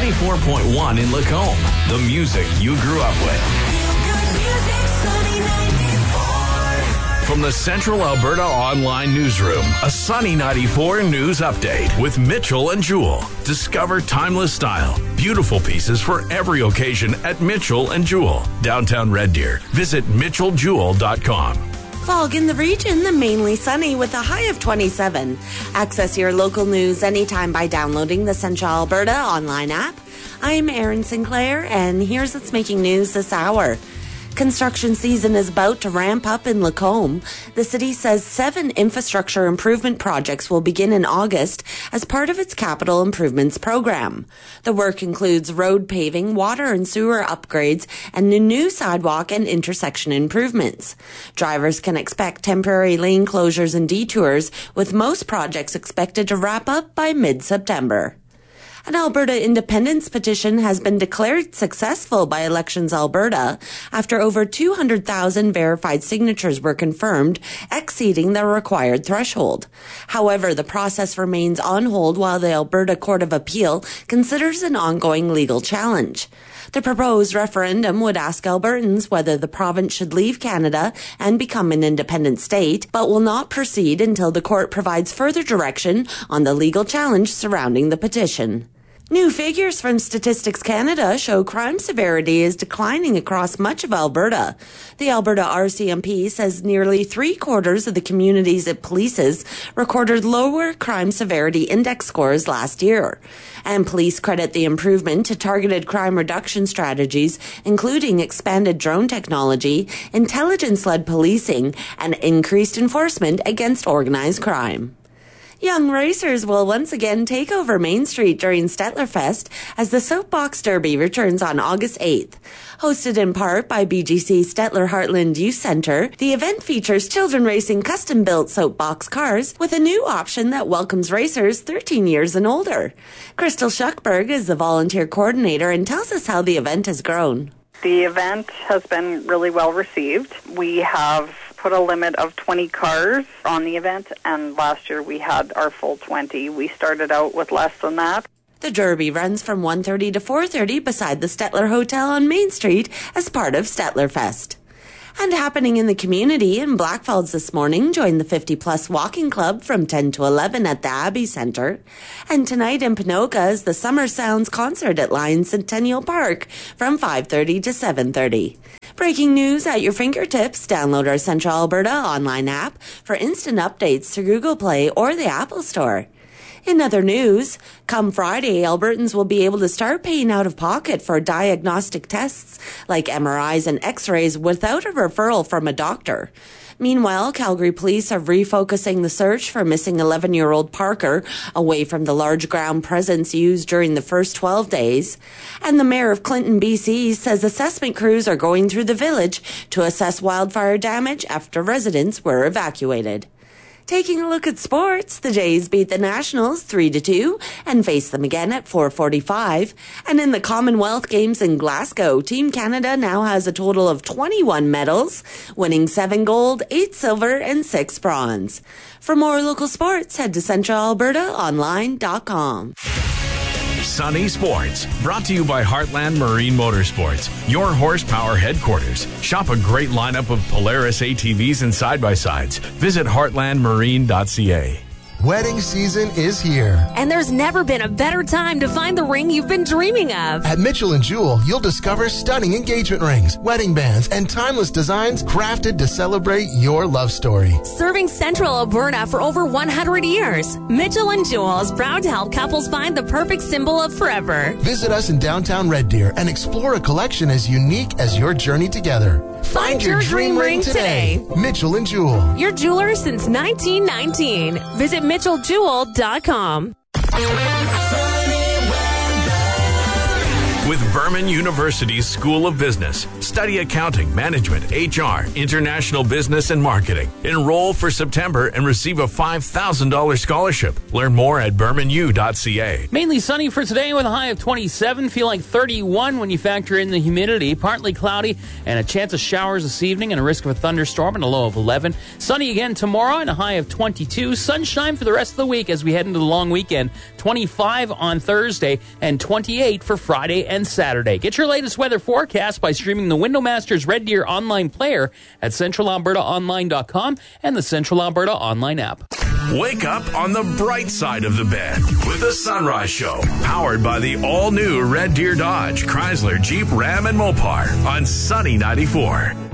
94.1 in Lacombe. The music you grew up with. From the Central Alberta Online Newsroom, a Sunny 94 news update with Mitchell and Jewell. Discover timeless style, beautiful pieces for every occasion at Mitchell and Jewell, downtown Red Deer. Visit mitchelljewell.com. Fog in the region, the mainly sunny with a high of 27. Access your local news anytime by downloading the Central Alberta online app. I'm Erin Sinclair, and here's what's making news this hour. Construction season is about to ramp up in Lacombe. The city says 7 infrastructure improvement projects will begin in August as part of its capital improvements program. The work includes road paving, water and sewer upgrades, and new sidewalk and intersection improvements. Drivers can expect temporary lane closures and detours, with most projects expected to wrap up by mid-September. An Alberta independence petition has been declared successful by Elections Alberta after over 200,000 verified signatures were confirmed, exceeding the required threshold. However, the process remains on hold while the Alberta Court of Appeal considers an ongoing legal challenge. The proposed referendum would ask Albertans whether the province should leave Canada and become an independent state, but will not proceed until the court provides further direction on the legal challenge surrounding the petition. New figures from Statistics Canada show crime severity is declining across much of Alberta. The Alberta RCMP says nearly 3/4 of the communities it polices recorded lower crime severity index scores last year. And police credit the improvement to targeted crime reduction strategies, including expanded drone technology, intelligence-led policing, and increased enforcement against organized crime. Young racers will once again take over Main Street during Stettlerfest as the Soapbox Derby returns on August 8th. Hosted in part by BGC Stettler Heartland Youth Centre, the event features children racing custom-built soapbox cars with a new option that welcomes racers 13 years and older. Crystal Schuckberg is the volunteer coordinator and tells us how the event has grown. The event has been really well received. We have put a limit of 20 cars on the event, and last year we had our full 20. We started out with less than that. The Derby runs from 1:30 to 4:30 beside the Stettler Hotel on Main Street as part of Stettlerfest. And happening in the community in Blackfalds this morning, join the 50-plus walking club from 10 to 11 at the Abbey Centre. And tonight in Ponoka is the Summer Sounds concert at Lions Centennial Park from 5:30 to 7:30. Breaking news at your fingertips. Download our Central Alberta online app for instant updates through Google Play or the Apple Store. In other news, come Friday, Albertans will be able to start paying out of pocket for diagnostic tests like MRIs and X-rays without a referral from a doctor. Meanwhile, Calgary police are refocusing the search for missing 11-year-old Parker away from the large ground presence used during the first 12 days. And the mayor of Clinton, BC, says assessment crews are going through the village to assess wildfire damage after residents were evacuated. Taking a look at sports, the Jays beat the Nationals 3-2 and face them again at 4:45. And in the Commonwealth Games in Glasgow, Team Canada now has a total of 21 medals, winning 7 gold, 8 silver, and 6 bronze. For more local sports, head to centralalbertaonline.com. Sunny Sports, brought to you by Heartland Marine Motorsports, your horsepower headquarters. Shop a great lineup of Polaris ATVs and side-by-sides. Visit heartlandmarine.ca. Wedding season is here. And there's never been a better time to find the ring you've been dreaming of. At Mitchell & Jewell, you'll discover stunning engagement rings, wedding bands, and timeless designs crafted to celebrate your love story. Serving Central Alberta for over 100 years, Mitchell & Jewell is proud to help couples find the perfect symbol of forever. Visit us in downtown Red Deer and explore a collection as unique as your journey together. Find your dream ring today. Mitchell & Jewell. Your jeweler since 1919. Visit mitchelljewell.com. With with Vernon University's School of Business. Study accounting, management, HR, international business, and marketing. Enroll for September and receive a $5,000 scholarship. Learn more at bermanu.ca. Mainly sunny for today with a high of 27. Feel like 31 when you factor in the humidity. Partly cloudy and a chance of showers this evening and a risk of a thunderstorm and a low of 11. Sunny again tomorrow and a high of 22. Sunshine for the rest of the week as we head into the long weekend. 25 on Thursday and 28 for Friday and Saturday. Get your latest weather forecast by streaming the WindowMasters Red Deer online player at centralalbertaonline.com and the Central Alberta online app. Wake up on the bright side of the bed with the Sunrise Show, powered by the all-new Red Deer Dodge, Chrysler, Jeep, Ram, and Mopar on Sunny 94.